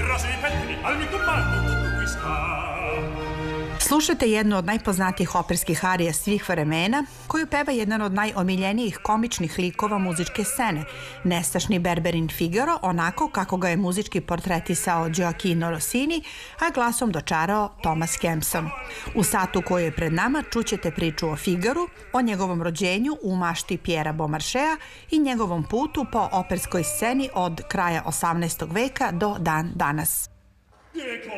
Slušajte jednu od najpoznatijih operskih arija svih vremena, koju peva jedan od najomiljenijih komičnih likova muzičke scene, nestašni Berberin Figaro, onako kako ga je muzički portretisao Gioachino Rossini, a glasom dočarao Thomas Kempson. U satu koji je pred nama čućete priču o Figaru, o njegovom rođenju u mašti Pjera Beaumarchea i njegovom putu po operskoj sceni od kraja 18. veka do dan danas.